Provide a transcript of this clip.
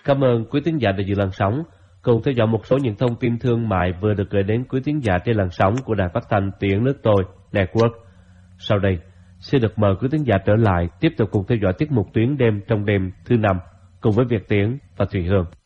Cảm ơn quý thính giả đã giữ làn sóng, cùng theo dõi một số những thông tin thương mại vừa được gửi đến quý thính giả trên làn sóng của Đài Phát thanh Tiếng Nước Tôi Network. Sau đây, xin được mời quý thính giả trở lại tiếp tục cùng theo dõi tiết mục Tuyến đêm trong đêm thứ 5 cùng với Việt Tiến và Thùy Hương.